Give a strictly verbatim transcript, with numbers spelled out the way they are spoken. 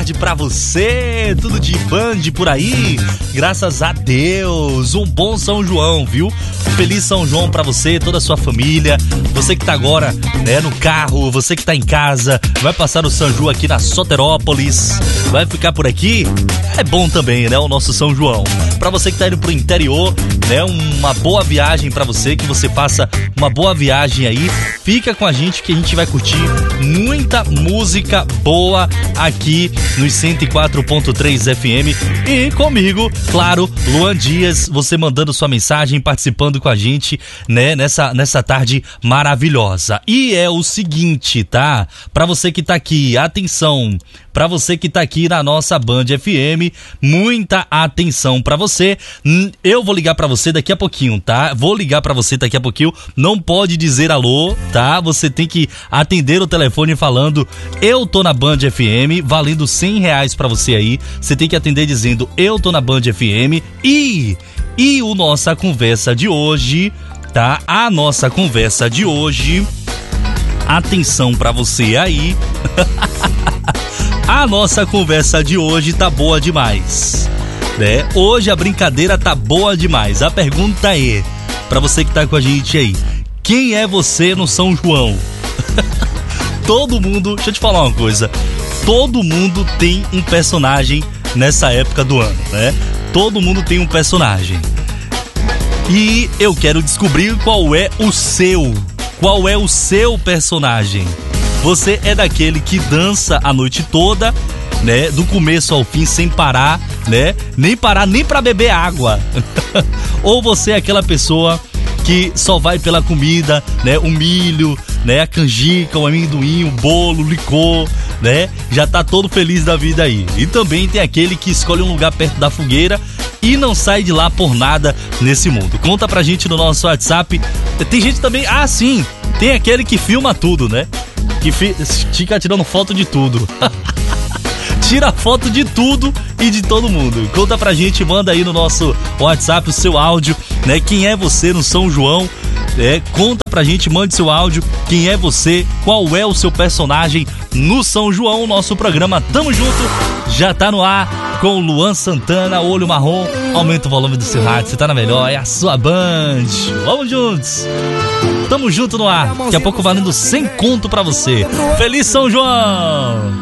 tarde pra você, tudo de Band por aí, graças a Deus, um bom São João, viu? Feliz São João pra você, toda a sua família, você que tá agora, né, no carro, você que tá em casa, vai passar o São João aqui na Soterópolis, vai ficar por aqui, é bom também, né, o nosso São João. Pra você que tá indo pro interior, né, uma boa viagem pra você, que você faça uma boa viagem aí, fica com a gente que a gente vai curtir muita música boa aqui nos cento e quatro ponto três F M e comigo, claro, Luan Dias, você mandando sua mensagem, participando com a gente, né, nessa, nessa tarde maravilhosa. E é o seguinte, tá? Pra você que tá aqui, atenção, pra você que tá aqui na nossa Band F M, muita atenção pra você. Eu vou ligar pra você daqui a pouquinho, tá? Vou ligar pra você daqui a pouquinho, não pode dizer alô, tá? Você tem que atender o telefone falando, eu tô na Band F M, valendo cem reais pra você aí. Você tem que atender dizendo, eu tô na Band F M e... E o nossa conversa de hoje, tá? A nossa conversa de hoje, atenção pra você aí. A nossa conversa de hoje tá boa demais, né? Hoje a brincadeira tá boa demais. A pergunta é, pra você que tá com a gente aí, quem é você no São João? Todo mundo, deixa eu te falar uma coisa, todo mundo tem um personagem nessa época do ano, né? Todo mundo tem um personagem. E eu quero descobrir qual é o seu. Qual é o seu personagem? Você é daquele que dança a noite toda, né? Do começo ao fim, sem parar, né? Nem parar, nem pra beber água. Ou você é aquela pessoa que só vai pela comida, né? O milho, né? A canjica, o amendoim, o bolo, o licor, né? Já tá todo feliz da vida aí. E também tem aquele que escolhe um lugar perto da fogueira e não sai de lá por nada nesse mundo. Conta pra gente no nosso WhatsApp. Tem gente também, ah sim, tem aquele que filma tudo, né? Que fi, fica tirando foto de tudo. Tira foto de tudo e de todo mundo. Conta pra gente, manda aí no nosso WhatsApp o seu áudio, né? Quem é você no São João? É, conta pra gente, mande seu áudio. Quem é você? Qual é o seu personagem no São João? Nosso programa Tamo Junto já tá no ar com Luan Santana, Olho Marrom. Aumenta o volume do seu rádio, você tá na melhor, é a sua Band. Vamos juntos. Tamo junto no ar. Daqui a pouco valendo cem conto pra você. Feliz São João!